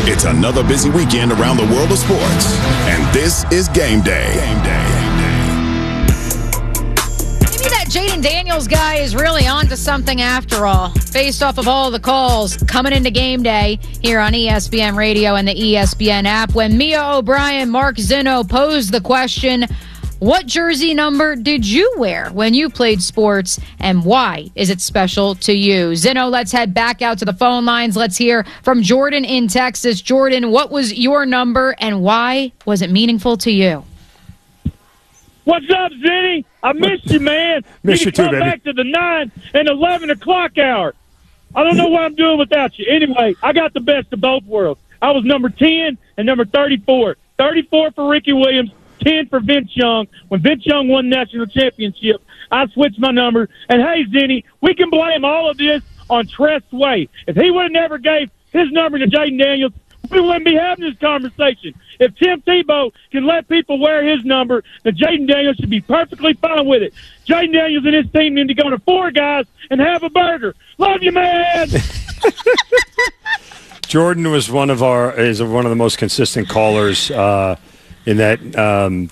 It's another busy weekend around the world of sports, and this is Game Day. Maybe that Jaden Daniels guy is really onto something after all, based off of all the calls coming into Game Day here on ESPN Radio and the ESPN app. When Mia O'Brien, Mark Zinno posed the question, what jersey number did you wear when you played sports, and why is it special to you? Zinno, let's head back out to the phone lines. Let's hear from Jordan in Texas. Jordan, what was your number, and why was it meaningful to you? What's up, Zinny? I missed you, man. Miss you too, come baby. back to the 9 and 11 o'clock hour. I don't know what I'm doing without you. Anyway, I got the best of both worlds. I was number 10 and number 34. 34 for Ricky Williams, 10 for Vince Young. When Vince Young won the national championship, I switched my number. And, hey, Zinny, we can blame all of this on Tress Way. If he would have never gave his number to Jaden Daniels, we wouldn't be having this conversation. If Tim Tebow can let people wear his number, then Jaden Daniels should be perfectly fine with it. Jaden Daniels and his team need to go to Four Guys and have a burger. Love you, man! Jordan was one of the most consistent callers in that